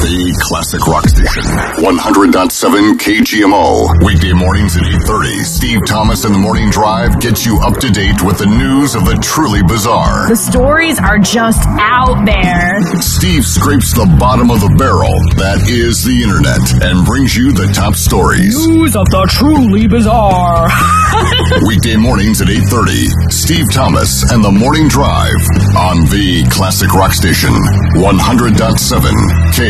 The Classic Rock Station. 100.7 KGMO. Weekday mornings at 8:30. Steve Thomas and the Morning Drive gets you up to date with the news of the truly bizarre. The stories are just out there. Steve scrapes the bottom of the barrel, that is the internet, and brings you the top stories. News of the truly bizarre. Weekday mornings at 8:30. Steve Thomas and the Morning Drive on the Classic Rock Station. 100.7 K.